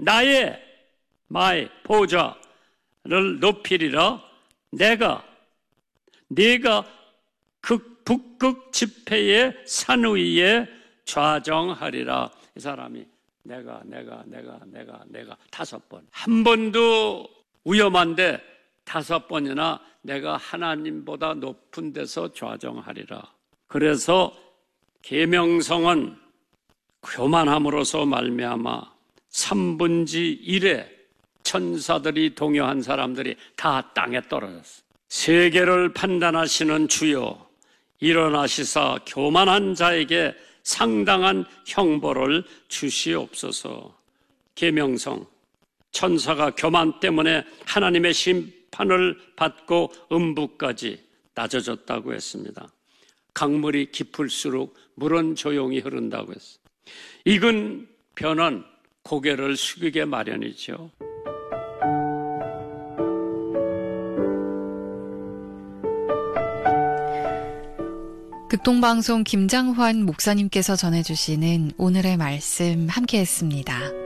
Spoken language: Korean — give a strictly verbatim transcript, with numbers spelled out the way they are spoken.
나의 마의 보좌를 높이리라. 내가 네가 극 북극 지폐의 산 위에 좌정하리라. 이 사람이 내가 내가 내가 내가 내가 다섯 번, 한 번도 위험한데 다섯 번이나 내가 하나님보다 높은 데서 좌정하리라. 그래서 계명성은 교만함으로서 말미암아 삼분지 일에 천사들이 동요한 사람들이 다 땅에 떨어졌어. 세계를 판단하시는 주여, 일어나시사 교만한 자에게 상당한 형벌을 주시옵소서. 계명성, 천사가 교만 때문에 하나님의 심판을 받고 음부까지 낮아졌다고 했습니다. 강물이 깊을수록 물은 조용히 흐른다고 했어요. 익은 벼는 고개를 숙이게 마련이죠. 극동방송 김장환 목사님께서 전해주시는 오늘의 말씀 함께했습니다.